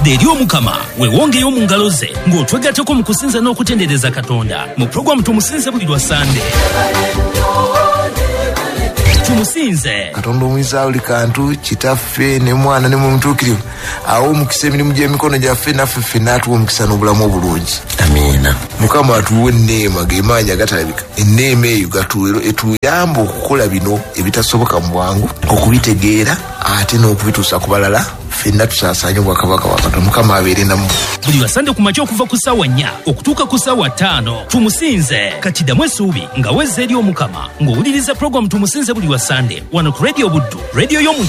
budde eri omukama weewongeyo mu ngalo ze ng'otwegatteko mu kusinza n'okutendereza Katonda mu pulogulaamu tumusinze buli lwa Sande. Tumusinze Katonda omuyisa buli kantu kitaffe ne mwana ne mutuukirivu awo omukisa emirimu gy'emikono gyaffe naffe ffenna atuwa omukisa n'obulamu obulungi. Amiina. Mukama atuwa enneema g'emaanyi agatalabika. Enneema eyo etuyamba okukola bino ebitasoboka mu bwangu, okubitegeera ate n'okubituusa ku balala, ffenna tusaasaanye obwakabaka bwa Katonda. Mukama abeere nammwe. buli lwa Sande ku makya okuva ku ssaawa 4 okutuuka ku ssaawa 5. Tumusinze kati ddamu essuubi nga wezza eri omukama ng'owuliriza pulogulaamu Tumusinze buli lwa Sande wano ku Radio Buddu, radio y'omu